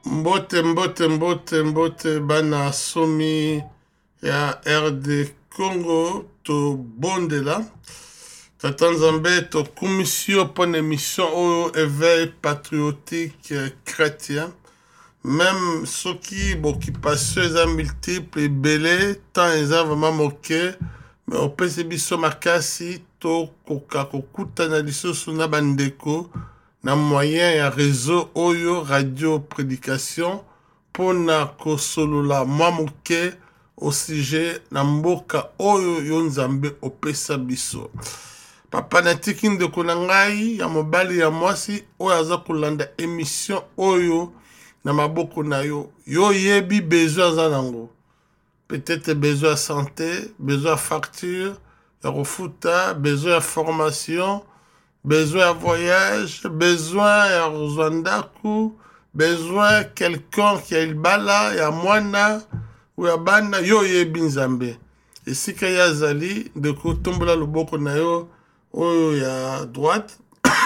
Mbote bana somi ya RD Congo to bondela Tata Nzambe to commission pour une émission au éveil patriotique chrétien même ceux qui occupation sont multiples et belé tant ils ont vraiment moqué mais au PCB makasi to koka kokuta na lisusu na bandeko na moyen ya réseau oyo radio prédication pona kosolola mamuke au sujet na mboka oyo yo Nzambe opesa biso papa na tiki ndeko na ngai ya mobali ya mwasi oyo aza kolanda émission oyo na maboko na yo yo yebi besoin aza nango peut-être besoin de santé besoin de facture ya kofuta besoin de formation besoin de voyage, besoin de Rwanda, besoin de quelqu'un qui a le bala, ya mwana, ou ya bana, yo ye binzambe. Et si kaya zali, de ko tombola loboko na yo, oyo ya droite,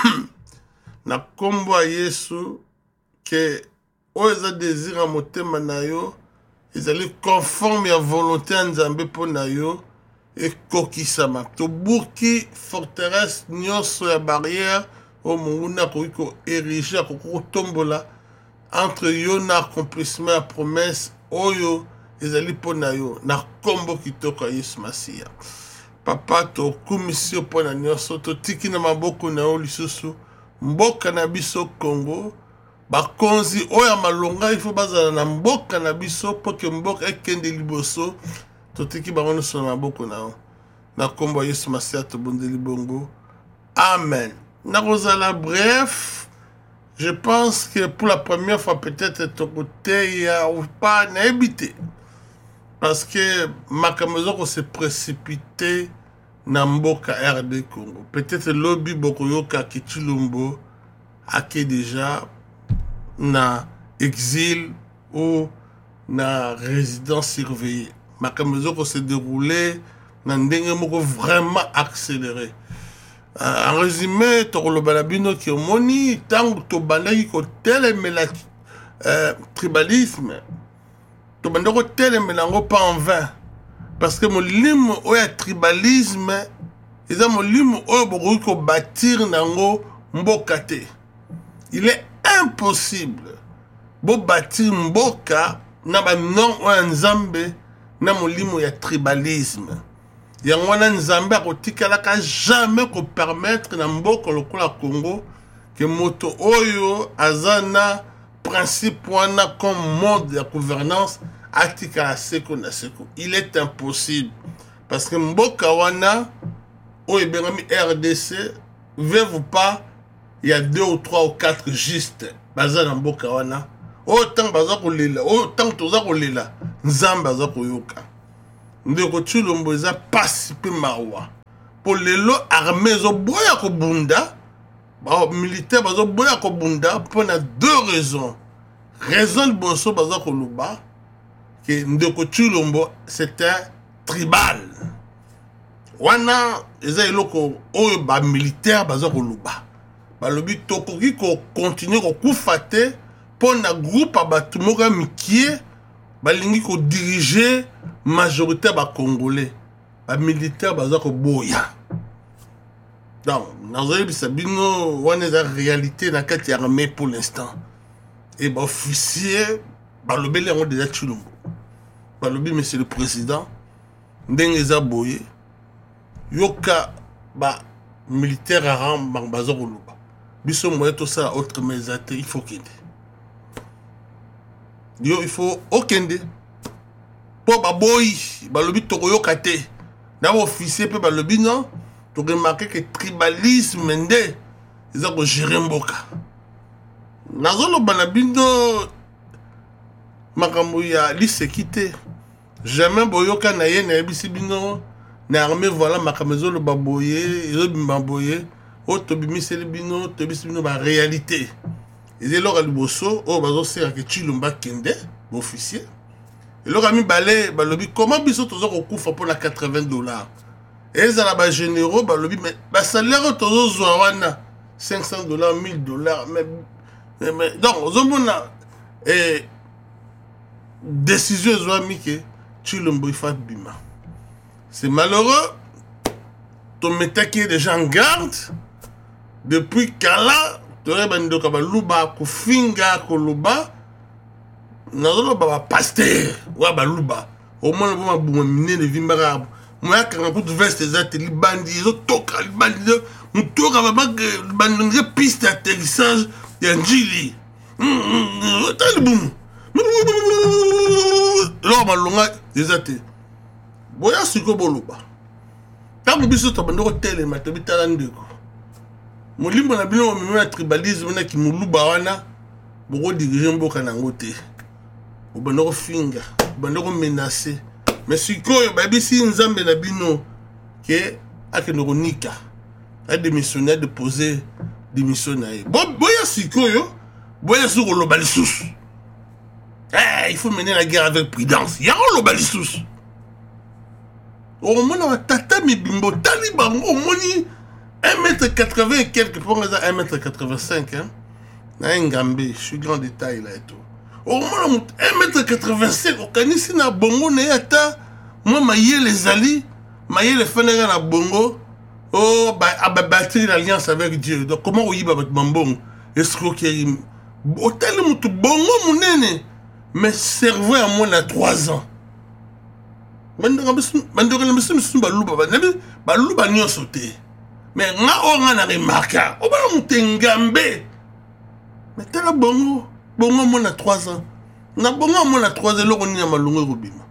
na kombo a Yesu, que oyo za désir a motema na yo, ezali conforme ya volonté ya Nzambe po na yo, et kokisama to buki forteresse nyonso ya barrière o munguna ko ériger ko tombola entre yo na accomplissement ya promesse oyo ezali pona yo na kombo kitoko Yesu Masia papa to commission pona nyonso to tiki na maboko na yo lisusu mboka na biso Congo bakonzi oya malonga ifo bazala na mboka na biso po ke mboka ekende liboso totiki bango nyonso na maboko na yo na kombo Yesu Masia tobondeli bongo amen nakozala bref je pense que pour la première fois peut-être ton côté ya ou pas naebité parce que makambo se précipité na mboka RD Congo peut-être lobby bokoyoka Kitulumbo ake déjà na exil ou na résidence surveillée makambo se déroulé na ndenge moko vraiment accéléré en résumé tokoloba na bino ki omoni tango tobandaki kotelemela tribalisme tobandaki kotelemela yango pas en vain parce que molimo oyo ya tribalisme eza molimo oyo bokoki kobâtir nango mboka te il est impossible bobâtir mboka na banon oyo ya Nzambe na molimo ya tribalisme yango wana Nzambe akotikalaka jamais ko permettre na mboka lokola Congo que moto oyo azana principe wana comme mode de gouvernance atikala seko na seko il est impossible parce que mboka wana oyo bengami RDC veut pas il y a 2 ou 3 ou 4 juste bazana mboka wana autant baza kolela autant toza kolela Nzambe aza koyoka ndeko Tshilombo eza pasi pe mawa po lelo armée zo boya ko bunda ba militaire bazo boya ko bunda pour na 2 raisons raison de boso baza ko luba que ndeko Tshilombo c'est un tribal wana eza eloko oyo ba militaire baza ko luba ba lobi tokoki ko continuer ko kufate pour na groupe abatu moka mikie balingi ko diriger majorité ba congolais ba militaire baza ko boya donc nazoyebi sabino wana za réalité na kati ya armée pour l'instant et ba officier ba lobeli yango déjà Tshilombo ba lobi monsieur le président ndenge za boye yoka ba militaire aram baza ko loba biso moye to ça autre mais il faut qu'il yo il faut okende po baboyi balobi tokoyoka te na officier pe balobi non to remarquer que tribalisme nde eza ko gérer mboka nazoloba na bino makambo ya lisekite jamais boyoka na ye na yebisi bino na armée voilà makambo ezoloba boye ezobima boye o tobimiseli bino tobisi bino ba réalité ezelo ka liboso o bazosera ke Tshilombo kende officier et le ami balé balobi comment biso tozo kokufa pour la $80 et ça la ba généraux balobi mais ba salaire tozo zwa wana $500 $1000 mais donc ozomona Et décision ezwami ke Tshilombo ifa bima. C'est malheureux. Ton métaki est déjà en garde. Depuis Kala, tore bandoka baluba kufinga koloba. Nazoloba ba pasteur wa baluba. Au moins ba buma minene vimbara. Moi quand on veste ezate libandi zo toka libandi mutoka ba bandonge piste d'atterrissage ya njili. Talibum. Lo malonga ezate. Boya siko boluba. Tango biso to bandoko telema to bitala ndeko. Molimbo na bino mimi na tribalisme na ki muluba wana boko diriger mboka nango te. Bandoko finga, bandoko menacer. Mais sikoyo babisi nzambe na bino ke akendoko nika. A démissionner de poser démission na ye. Boya sikoyo, boya siko loba lisusu. Il faut mener la guerre avec prudence. Ya loba lisusu. Au moins, on tata mi bimbo taliban au moins 1m80 et quelques pour 1m85 hein. Na Ngambe, je suis grand détail là et tout. Au moins 1m85 au kanisi na bongo na yata moi maye les ali, maye les fenera na bongo. Oh bah bâtir l'alliance avec Dieu. Donc comment on y va bambong escroquerie. Hôtel mutu bongo munene mais cerveau à moi na 3 ans. Bandoko na biso misu baluba nyonso te. Mais nga o nga na remarka o ba mutengambe. Mais tala bongo mo na 3 ans. Na bongo mo na 3 ans loko ni na malongo robima.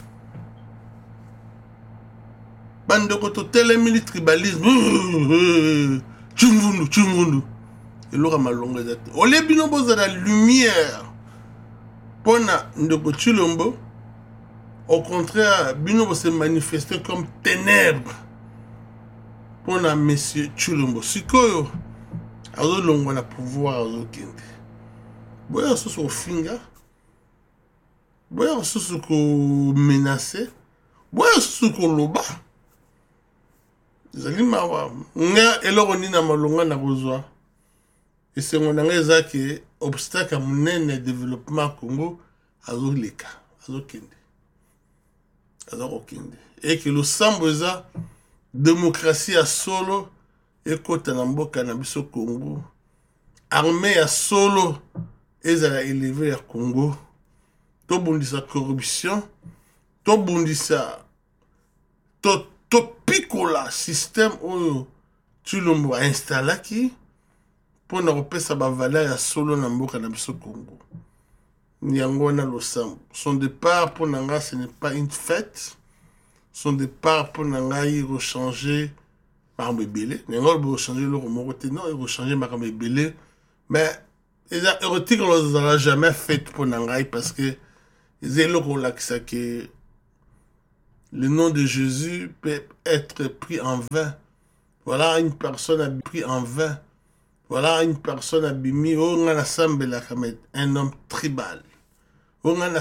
Bandoko to telemili tribalisme. Chungundu. Et loko malongo ezate. Ole bino boza la lumière. Pona ndoko Tshilombo. Au contraire, Bino va se manifester comme ténèbres pour la monsieur Tshilombo. Sikoyo, azo longo na pouvoir azo kende. Boya soso finga, boya soso ko menacer, boya soso ko loba. Zali mawa, nga eloko ni na malonga na kozwa. Et c'est mon angeza que obstacle à mon développement Congo azo leka, azo kende. Et que le samboza démocratie à solo et kota na mboka na biso Congo armée à solo ezala élevé à Congo to bundisa corruption to bundisa to pikola système oyo Tshilombo a installaki pour na repesa ba valeur ya solo na mboka na biso Congo. Nyangona Losambo. Son départ pour Nanga, ce n'est pas une fête. Son départ pour Nanga, il rechanger Marambébélé. Nanga, il rechanger le Romoroté. Non, il rechanger Marambébélé. Mais, les érotiques, on ne l'aura jamais fait pour Nanga parce que les éloques que le nom de Jésus peut être pris en vain. Voilà, une personne a pris en vain. Voilà, une personne a bimi. Oh, on a un homme tribal. On a